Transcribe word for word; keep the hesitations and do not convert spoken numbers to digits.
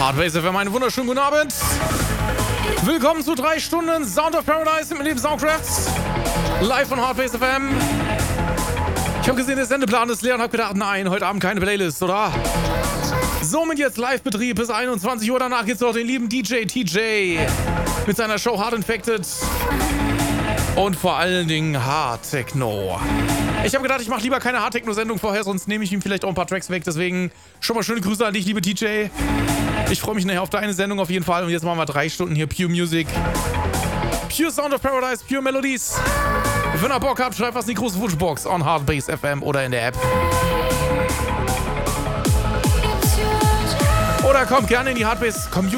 Hardbase F M, einen wunderschönen guten Abend. Willkommen zu drei Stunden Sound of Paradise mit dem Soundcrafts. Live von Hardbase F M. Ich habe gesehen, der Sendeplan ist leer und habe gedacht, nein, heute Abend keine Playlist, oder? Somit jetzt Live-Betrieb bis einundzwanzig Uhr. Danach geht's noch den lieben D J T J mit seiner Show Hard Infected. Und vor allen Dingen Hard Techno. Ich habe gedacht, ich mache lieber keine Hard Techno-Sendung vorher, sonst nehme ich ihm vielleicht auch ein paar Tracks weg. Deswegen schon mal schöne Grüße an dich, liebe T J. Ich freue mich nachher auf deine Sendung auf jeden Fall. Und jetzt machen wir drei Stunden hier Pure Music. Pure Sound of Paradise, Pure Melodies. Wenn ihr Bock habt, schreibt was in die große Wunschbox on Hardbase F M oder in der App. Oder kommt gerne in die Hardbase Community.